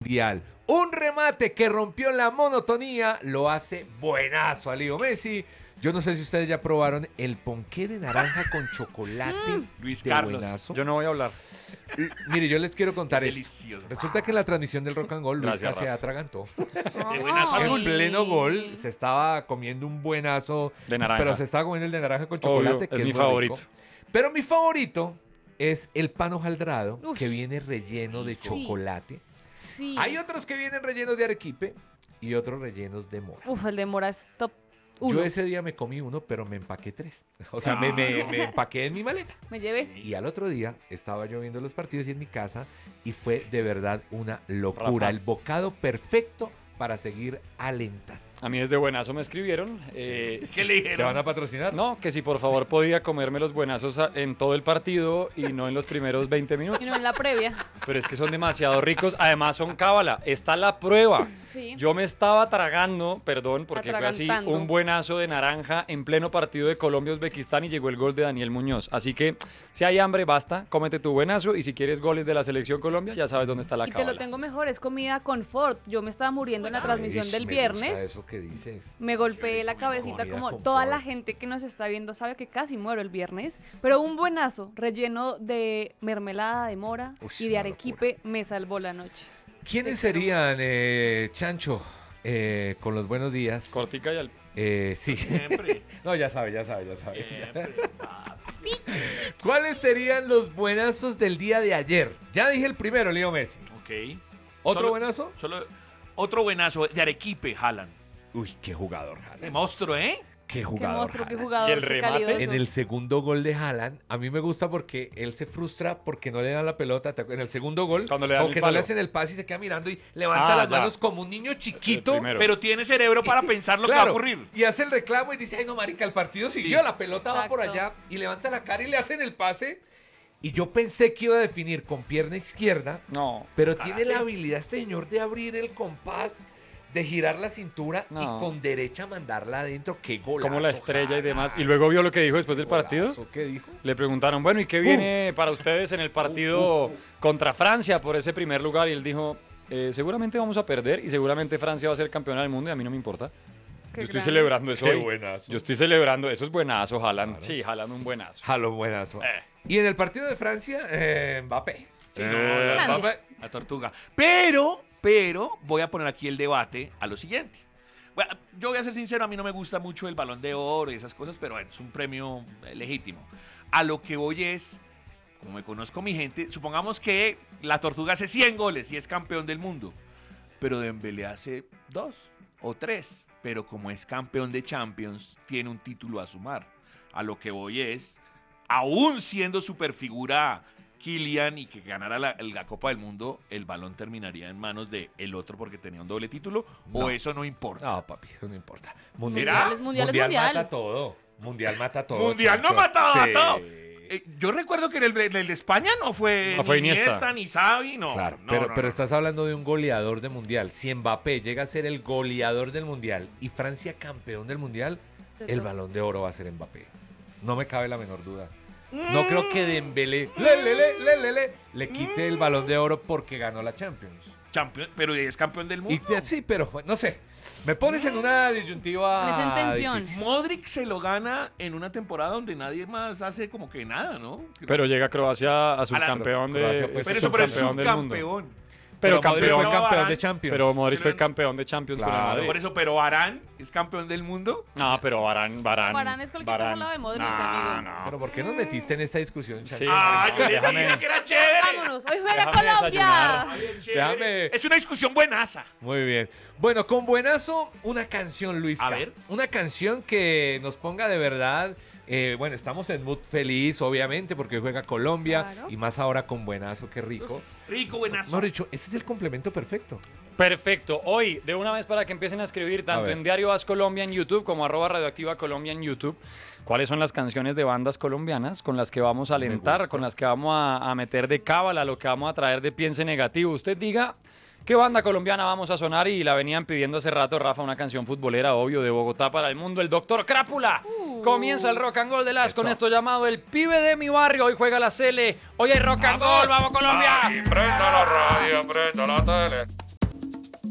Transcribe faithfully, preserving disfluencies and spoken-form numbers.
Mundial. Un remate que rompió la monotonía lo hace buenazo a Leo Messi. Yo no sé si ustedes ya probaron el ponqué de naranja con chocolate. Luis de Carlos. buenazo. Yo no voy a hablar. Mire, yo les quiero contar esto. Delicioso. Resulta que en la transmisión del Rock and Gol, Luis Gracias, se Rafa. atragantó. De buenazo En azul. pleno gol se estaba comiendo un buenazo De naranja. pero se estaba comiendo el de naranja con chocolate, Obvio, que es es mi muy favorito. rico. Pero mi favorito es el pan hojaldrado, Uf. que viene relleno de Sí. chocolate. Sí. Hay otros que vienen rellenos de arequipe y otros rellenos de mora. Uf, el de mora es top uno. Yo ese día me comí uno, pero me empaqué tres. O sea, me, me- me empaqué en mi maleta. Me llevé. Y al otro día estaba yo viendo los partidos y en mi casa y fue de verdad una locura. Rafa. El bocado perfecto para seguir alentando. A mí desde Buenazo me escribieron. eh, ¿Qué le ¿Te dijeron? van a patrocinar? no, que si por favor podía comerme los buenazos a- en todo el partido y no en los primeros veinte minutos. Y no en la previa. Pero es que son demasiado ricos. Además son cábala. Está la prueba. Sí. Yo me estaba tragando, perdón, porque fue así, Atragantando. un buenazo de naranja en pleno partido de Colombia-Uzbekistán y llegó el gol de Daniel Muñoz. Así que si hay hambre, basta, cómete tu buenazo y si quieres goles de la selección Colombia, ya sabes dónde está la Y te cábala. lo tengo mejor, es comida confort. Yo me estaba muriendo en la transmisión Ish, del me gusta viernes. eso que dices. Me golpeé la cabecita comida como confort. toda la gente que nos está viendo sabe que casi muero el viernes, pero un buenazo relleno de mermelada de mora Ush, y de una arequipe me salvó la noche. ¿Quiénes serían, eh, Chancho, eh, con los buenos días? Cortica y al... Eh, sí. Siempre. No, ya sabe, ya sabe, ya sabe. Siempre. ¿Cuáles serían los buenazos del día de ayer? Ya dije el primero, Leo Messi. Ok. ¿Otro Solo- buenazo? Solo otro buenazo de Arequipe, Haaland. Uy, qué jugador, De Haaland. monstruo, ¿eh? Qué Qué jugador. monstruo, qué Haaland. jugador. ¿Y el qué remate? calidoso. En el segundo gol de Haaland, a mí me gusta porque él se frustra porque no le dan la pelota. ¿Te acuerdas? En el segundo gol, Cuando le dan como el que no le palo. hacen el pase y se queda mirando y levanta Ah, las ya. manos como un niño chiquito. El primero. Pero tiene cerebro para pensar lo que va a Claro, ocurrir. y hace el reclamo y dice, ay no, marica, el partido siguió, Sí. la pelota va por Exacto. allá y levanta la cara y le hacen el pase. Y yo pensé que iba a definir con pierna izquierda, No. pero tiene la habilidad este señor de abrir el compás, de girar la cintura No. y con derecha mandarla adentro. ¡Qué golazo! Como la estrella y Haaland. demás. Y luego vio lo que dijo después del partido. Golazo, ¿qué dijo? Le preguntaron, bueno, ¿y qué viene para ustedes en el partido Uh, uh, uh. contra Francia por ese primer lugar? Y él dijo, "Eh, seguramente vamos a perder y seguramente Francia va a ser campeona del mundo y a mí no me importa. Qué Yo estoy grande. celebrando eso Qué hoy. buenazo. Yo estoy celebrando, eso es buenazo, Haaland. Claro. Sí, Haaland un buenazo. Jalo, buenazo. Eh. Y en el partido de Francia, eh, Mbappé. Sí, no, Eh, la- Mbappé. La tortuga. Pero, pero, voy a poner aquí el debate a lo siguiente. Bueno, yo voy a ser sincero, a mí no me gusta mucho el Balón de Oro y esas cosas, pero bueno, es un premio eh, legítimo. A lo que voy es, como me conozco mi gente, supongamos que la tortuga hace cien goles y es campeón del mundo, pero Dembélé hace dos o tres, pero como es campeón de Champions, tiene un título a sumar. A lo que voy es, aún siendo superfigura Kylian y que ganara la, la Copa del Mundo, el balón terminaría en manos del el otro porque tenía un doble título, No. o eso no importa. No, papi, eso no importa. ¿Será? Mundial es mundial, es mundial. mata todo. Mundial mata todo. Mundial no Chancho. mataba Sí. todo. Eh, yo recuerdo que en el, en el de España no fue, No fue ni Iniesta. Iniesta ni Xavi, no. Claro, no, pero, no, pero no. estás hablando de un goleador de mundial. Si Mbappé llega a ser el goleador del mundial y Francia campeón del mundial, el balón de oro va a ser Mbappé. No me cabe la menor duda. No creo que Dembélé le, le, le, le, le, le, le quite el balón de oro porque ganó la Champions. Campeón, pero es campeón del Y mundo. te- sí, pero bueno, no sé. Me pones en una disyuntiva. Pones en tensión. difícil. Modric se lo gana en una temporada donde nadie más hace como que nada, ¿no? Pero llega Croacia a subcampeón de, Croacia fue es pero eso, pero es subcampeón del mundo. subcampeón. Pero, Modric campeón, fue campeón Varane, de Champions. pero Modric Sí, fue no- campeón de Champions con el Claro. Madrid. Por eso, pero Varane es campeón del mundo. No, pero Varane, Varane. Varane es cualquier cosa al lado de Modric, amigo. no. Pero ¿por qué nos metiste en esta discusión, Chancho? Sí. Ah, yo les déjame- dije que era chévere. Vámonos, hoy juega Déjame Colombia. desayunar. Está bien chévere. Déjame- Es una discusión buenaza. Muy bien. Bueno, con buenazo, una canción, Luis. A ver. Una canción que nos ponga de verdad. eh, bueno, estamos en mood feliz, obviamente, porque juega Colombia. Claro. Y más ahora con buenazo, qué rico. Rico, buenazo. Mejor dicho, ese es el complemento perfecto. Perfecto. Hoy, de una vez para que empiecen a escribir, A tanto ver. en Diario As Colombia en YouTube como arroba Radioactiva Colombia en YouTube, cuáles son las canciones de bandas colombianas con las que vamos a alentar, gusta. con las que vamos a, a meter de cábala, lo que vamos a traer de piense negativo. Usted diga qué banda colombiana vamos a sonar y la venían pidiendo hace rato, Rafa, una canción futbolera, obvio, de Bogotá para el mundo, el Doctor Crápula. Comienza el Rock and Roll de las con Eso. esto llamado El Pibe de mi Barrio. Hoy juega la Cele. Hoy hay Rock and Roll. ¡Vamos, Colombia! Presta la radio, presta la tele.